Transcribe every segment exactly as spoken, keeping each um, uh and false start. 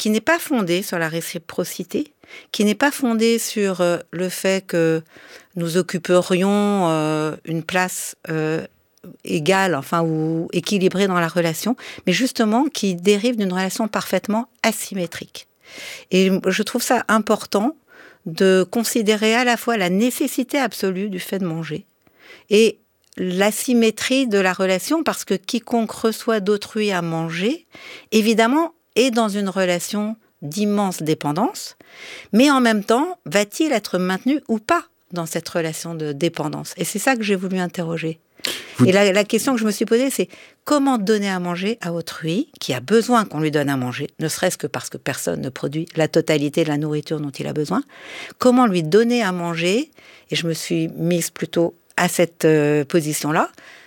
qui n'est pas fondée sur la réciprocité, qui n'est pas fondée sur euh, le fait que nous occuperions euh, une place euh, égale, enfin, ou équilibrée dans la relation, mais justement qui dérive d'une relation parfaitement asymétrique. Et je trouve ça important de considérer à la fois la nécessité absolue du fait de manger et l'asymétrie de la relation, parce que quiconque reçoit d'autrui à manger, évidemment, est dans une relation d'immense dépendance, mais en même temps, va-t-il être maintenu ou pas dans cette relation de dépendance? Et c'est ça que j'ai voulu interroger. Vous... Et la, la question que je me suis posée, c'est comment donner à manger à autrui qui a besoin qu'on lui donne à manger, ne serait-ce que parce que personne ne produit la totalité de la nourriture dont il a besoin. Comment lui donner à manger? Et je me suis mise plutôt à cette euh, position-là,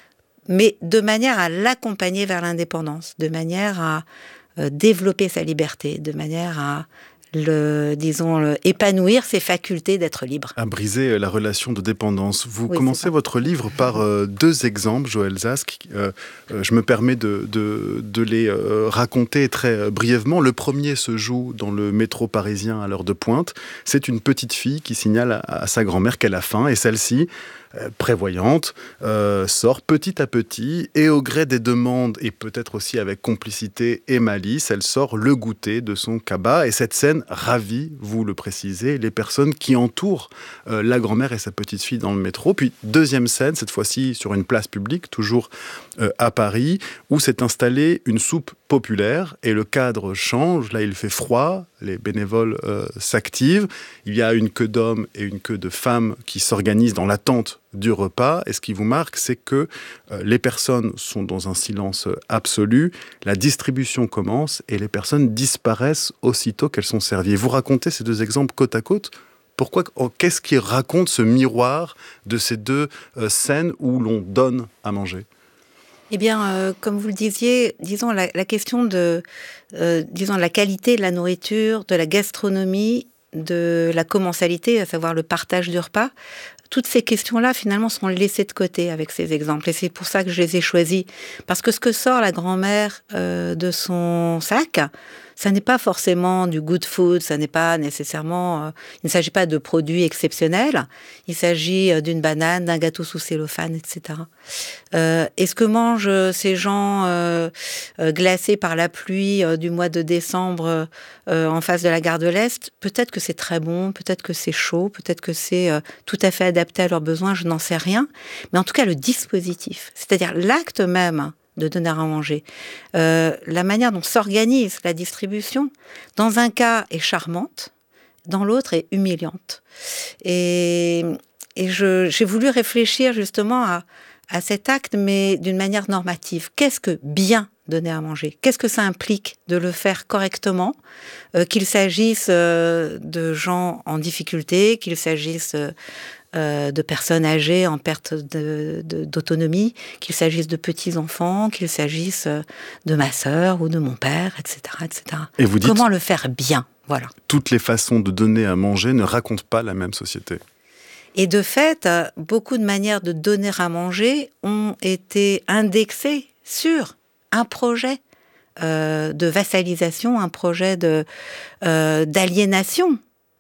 mais de manière à l'accompagner vers l'indépendance, de manière à euh, développer sa liberté, de manière à le, disons, le, épanouir ses facultés d'être libre. À briser la relation de dépendance. Vous oui, commencez votre livre par euh, deux exemples, Joëlle Zask. Euh, euh, je me permets de, de, de les euh, raconter très brièvement. Le premier se joue dans le métro parisien à l'heure de pointe. C'est une petite fille qui signale à, à sa grand-mère qu'elle a faim, et celle-ci, euh, prévoyante, euh, sort petit à petit, et au gré des demandes, et peut-être aussi avec complicité et malice, elle sort le goûter de son cabas, et cette scène ravit, vous le précisez, les personnes qui entourent euh, la grand-mère et sa petite-fille dans le métro. Puis deuxième scène, cette fois-ci sur une place publique, toujours euh, à Paris, où s'est installée une soupe populaire, et le cadre change. Là, il fait froid, les bénévoles euh, s'activent, il y a une queue d'hommes et une queue de femmes qui s'organisent dans l'attente du repas, et ce qui vous marque, c'est que euh, les personnes sont dans un silence absolu, la distribution commence, et les personnes disparaissent aussitôt qu'elles sont servies. Vous racontez ces deux exemples côte à côte. Pourquoi, oh, qu'est-ce qui raconte ce miroir de ces deux euh, scènes où l'on donne à manger ? Eh bien, euh, comme vous le disiez, disons la, la question de, euh, disons la qualité de la nourriture, de la gastronomie, de la commensalité, à savoir le partage du repas. Toutes ces questions-là, finalement, sont laissées de côté avec ces exemples. Et c'est pour ça que je les ai choisis. Parce que ce que sort la grand-mère euh, de son sac, ça n'est pas forcément du good food, ça n'est pas nécessairement... Euh, il ne s'agit pas de produits exceptionnels, il s'agit euh, d'une banane, d'un gâteau sous cellophane, et cetera. Euh, et ce que mangent ces gens euh, euh, glacés par la pluie euh, du mois de décembre euh, en face de la gare de l'Est, peut-être que c'est très bon, peut-être que c'est chaud, peut-être que c'est euh, tout à fait adapté à leurs besoins, je n'en sais rien. Mais en tout cas, le dispositif, c'est-à-dire l'acte même de donner à manger, euh, la manière dont s'organise la distribution, dans un cas est charmante, dans l'autre est humiliante. Et, et je, j'ai voulu réfléchir justement à, à cet acte, mais d'une manière normative. Qu'est-ce que bien donner à manger? Qu'est-ce que ça implique de le faire correctement, euh, qu'il s'agisse euh, de gens en difficulté, qu'il s'agisse euh, Euh, de personnes âgées en perte de, de, d'autonomie, qu'il s'agisse de petits-enfants, qu'il s'agisse de ma sœur ou de mon père, et cetera, et cetera. Et vous dites, comment le faire bien, voilà. Toutes les façons de donner à manger ne racontent pas la même société. Et de fait, beaucoup de manières de donner à manger ont été indexées sur un projet euh, de vassalisation, un projet de, euh, d'aliénation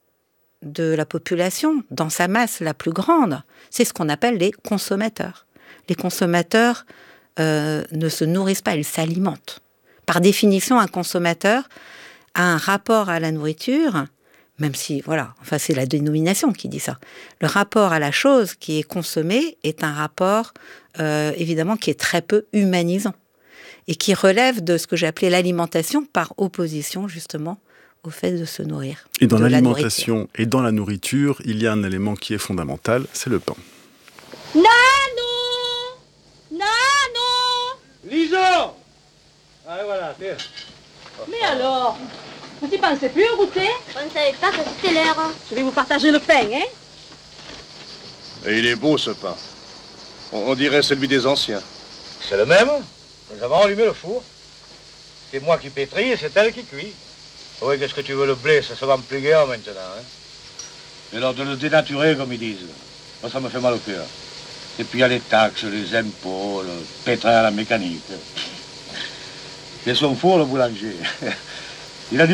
de la population, dans sa masse la plus grande. C'est ce qu'on appelle les consommateurs. Les consommateurs euh, ne se nourrissent pas, ils s'alimentent. Par définition, un consommateur a un rapport à la nourriture, même si, voilà, enfin c'est la dénomination qui dit ça. Le rapport à la chose qui est consommée est un rapport, euh, évidemment, qui est très peu humanisant et qui relève de ce que j'ai appelé l'alimentation par opposition, justement, au fait de se nourrir. Et dans l'alimentation et dans la nourriture, il y a un élément qui est fondamental, c'est le pain. Nano Nano Lison Ah voilà, tiens. Mais alors, vous n'y pensez plus au goûter? Je ne savais pas que c'était l'heure. Je vais vous partager le pain, hein? Et il est beau ce pain. On, on dirait celui des anciens. C'est le même. Nous avons allumé le four. C'est moi qui pétris et c'est elle qui cuit. Oui, qu'est-ce que tu veux, le blé, ça se vend plus guère maintenant, hein. Et alors de le dénaturer, comme ils disent, moi ça me fait mal au cœur. Et puis il y a les taxes, les impôts, le pétrin à la mécanique. C'est son four, le boulanger.